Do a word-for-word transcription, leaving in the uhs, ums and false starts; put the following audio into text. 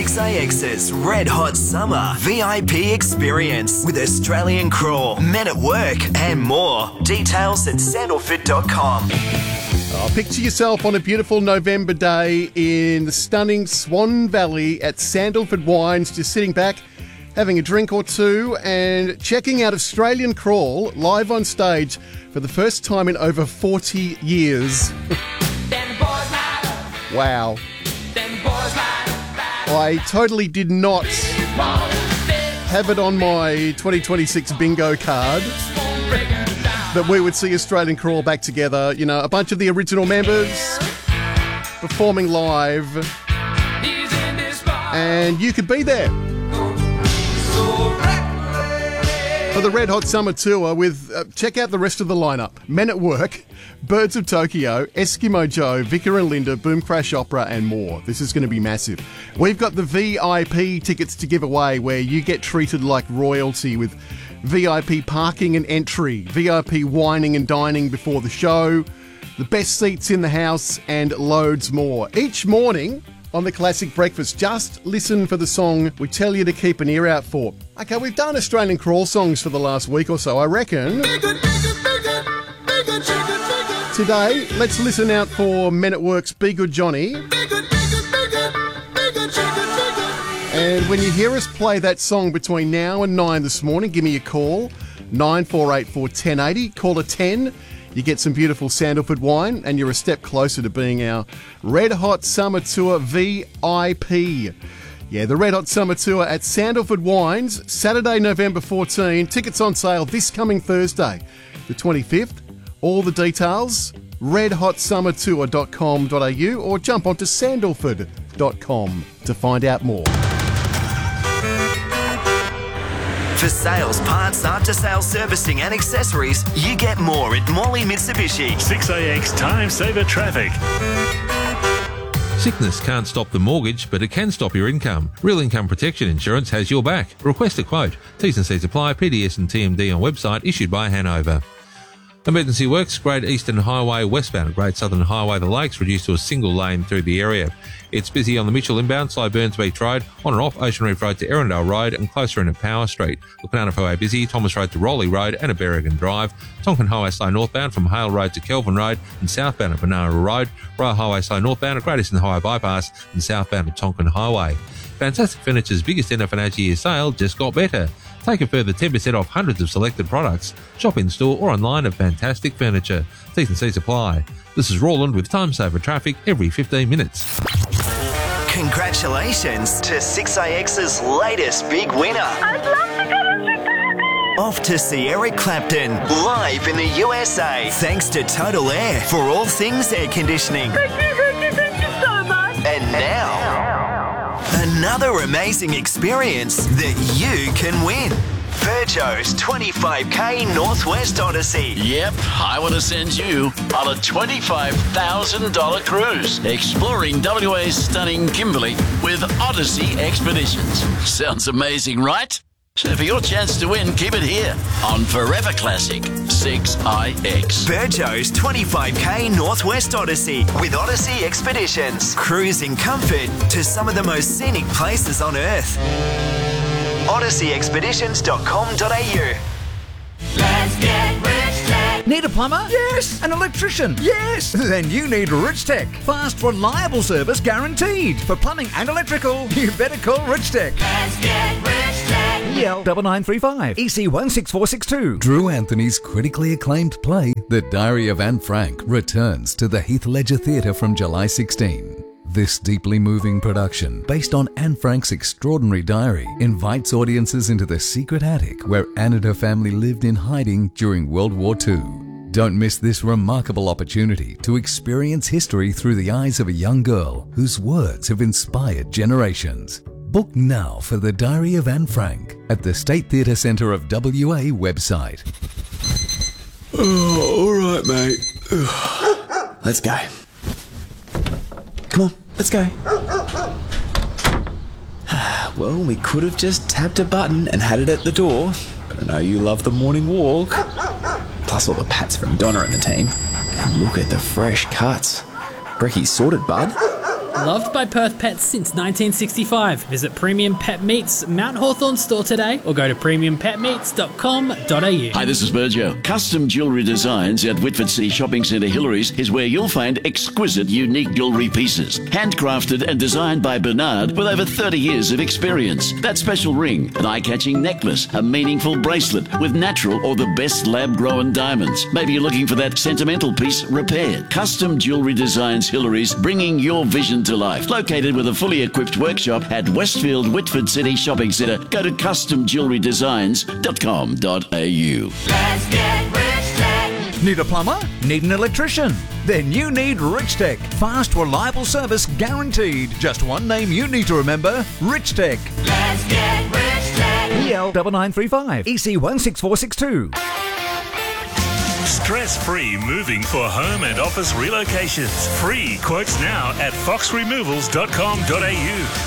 six A X's Red Hot Summer V I P experience with Australian Crawl, Men at Work and more. Details at sandalford dot com. Oh, picture yourself on a beautiful November day in the stunning Swan Valley at Sandalford Wines, just sitting back, having a drink or two and checking out Australian Crawl live on stage for the first time in over forty years. Wow. I totally did not have it on my twenty twenty-six bingo card that we would see Australian Crawl back together. You know, a bunch of the original members performing live, and you could be there for the Red Hot Summer Tour with, uh, check out the rest of the lineup: Men at Work, Birds of Tokyo, Eskimo Joe, Vicar and Linda, Boom Crash Opera and more. This is going to be massive. We've got the V I P tickets to give away where you get treated like royalty with V I P parking and entry, V I P wining and dining before the show, the best seats in the house and loads more. Each morning on the Classic Breakfast, just listen for the song we tell you to keep an ear out for. Okay, we've done Australian Crawl songs for the last week or so, I reckon. Today, let's listen out for Men at Work's Be Good Johnny. And when you hear us play that song between now and nine this morning, give me a call, nine four eight four, one zero eight zero. Call a ten. You get some beautiful Sandalford wine and you're a step closer to being our Red Hot Summer Tour V I P. Yeah, the Red Hot Summer Tour at Sandalford Wines, Saturday, November fourteenth. Tickets on sale this coming Thursday, the twenty-fifth. All the details, red hot summer tour dot com dot a u or jump onto sandalford dot com to find out more. For sales, parts, after-sales servicing and accessories, you get more at Morley Mitsubishi. six A X Time Saver Traffic. Sickness can't stop the mortgage, but it can stop your income. Real Income Protection Insurance has your back. Request a quote. T's and C's apply. P D S and T M D on website, issued by Hanover. Emergency works, Great Eastern Highway westbound, Great Southern Highway the Lakes reduced to a single lane through the area. It's busy on the Mitchell inbound, Slow Burns Beach Road, on and off Ocean Reef Road to Erindale Road and closer into Power Street. Lukanow Highway busy, Thomas Road to Rowley Road and a Berrigan Drive. Tonkin Highway slow northbound from Hale Road to Kelvin Road and southbound at Banana Road. Royal Highway slow northbound at Great Eastern Highway bypass and southbound at Tonkin Highway. Fantastic Furniture's biggest end of financial year sale just got better. Take a further ten percent off hundreds of selected products. Shop in store or online at Fantastic Furniture. T's and C's apply. This is Roland with Time Saver Traffic every fifteen minutes. Congratulations to six A X's latest big winner. I'd love to go to Chicago. Off to see Eric Clapton live in the U S A. Thanks to Total Air for all things air conditioning. Thank you, thank you, thank you so much. And now, another amazing experience that you can win. Virgo's twenty-five K Northwest Odyssey. Yep, I want to send you on a twenty-five thousand dollars cruise, exploring W A's stunning Kimberley with Odyssey Expeditions. Sounds amazing, right? So for your chance to win, keep it here on Forever Classic six I X. Virgo's twenty-five K Northwest Odyssey with Odyssey Expeditions. Cruise in comfort to some of the most scenic places on Earth. odyssey expeditions dot com dot a u. Let's get Rich Tech. Need a plumber? Yes. An electrician? Yes. Then you need Rich Tech. Fast, reliable service guaranteed. For plumbing and electrical, you better call Rich Tech. Let's get Rich Tech. E L nine nine three five, E C one six four six two. Drew Anthony's critically acclaimed play, The Diary of Anne Frank, returns to the Heath Ledger Theatre from July sixteenth. This deeply moving production, based on Anne Frank's extraordinary diary, invites audiences into the secret attic where Anne and her family lived in hiding during World War Two. Don't miss this remarkable opportunity to experience history through the eyes of a young girl whose words have inspired generations. Book now for The Diary of Anne Frank at the State Theatre Centre of W A website. Oh, all right, mate. Let's go. Come on, let's go. Well, we could have just tapped a button and had it at the door, but I know you love the morning walk. Plus all the pats from Donna and the team. And look at the fresh cuts. Brecky's sorted, bud. Loved by Perth pets since nineteen sixty-five. Visit Premium Pet Meats Mount Hawthorn store today or go to premium pet meats dot com dot a u. Hi, this is Burjo. Custom Jewellery Designs at Whitford City Shopping Centre Hillary's is where you'll find exquisite, unique jewellery pieces. Handcrafted and designed by Bernard with over thirty years of experience. That special ring, an eye-catching necklace, a meaningful bracelet with natural or the best lab-grown diamonds. Maybe you're looking for that sentimental piece repaired. Custom Jewellery Designs Hillary's, bringing your vision to life. Located with a fully equipped workshop at Westfield Whitford City Shopping Centre. Go to custom jewellery designs dot com dot a u. Let's get Rich Tech. Need a plumber? Need an electrician? Then you need Rich Tech. Fast, reliable service guaranteed. Just one name you need to remember, Rich Tech. Let's get Rich Tech. E L nine nine three five, E C one six four six two. Stress-free moving for home and office relocations. Free quotes now at fox removals dot com dot a u.